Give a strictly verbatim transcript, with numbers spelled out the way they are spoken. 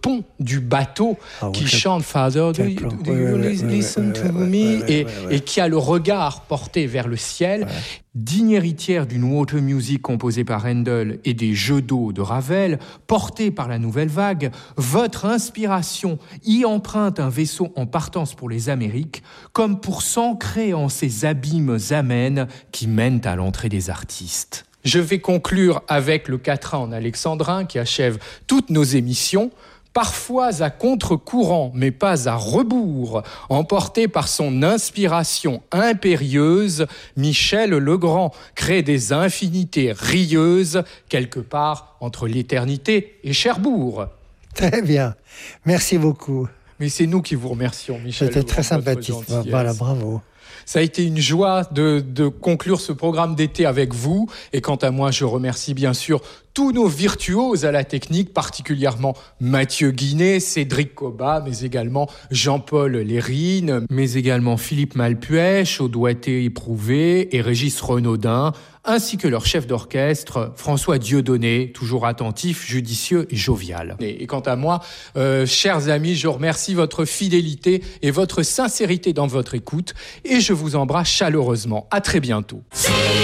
pont du bateau ah, qui ouais, chante Father, do you, do you ouais, listen ouais, to ouais, me ouais, ouais, et, ouais, ouais. et qui a le regard porté vers le ciel. Ouais. Digne héritière d'une water music composée par Handel et des jeux d'eau de Ravel, portée par la nouvelle vague, votre inspiration y emprunte un vaisseau en partance pour les Amériques, comme pour s'ancrer en ces abîmes amènes qui mènent à l'entrée des artistes. Je vais conclure avec le quatrain en alexandrin qui achève toutes nos émissions. Parfois à contre-courant, mais pas à rebours, emporté par son inspiration impérieuse, Michel Legrand crée des infinités rieuses, quelque part entre l'éternité et Cherbourg. Très bien, merci beaucoup. Mais c'est nous qui vous remercions, Michel. C'était très sympathique, voilà, bravo. Ça a été une joie de, de conclure ce programme d'été avec vous. Et quant à moi, je remercie bien sûr tous nos virtuoses à la technique, particulièrement Mathieu Guinet, Cédric Cobat, mais également Jean-Paul Lérine, mais également Philippe Malpuech, au doigté éprouvé, et Régis Renaudin, ainsi que leur chef d'orchestre, François Dieudonné, toujours attentif, judicieux et jovial. Et, et quant à moi, euh, chers amis, je remercie votre fidélité et votre sincérité dans votre écoute, et je vous embrasse chaleureusement. À très bientôt.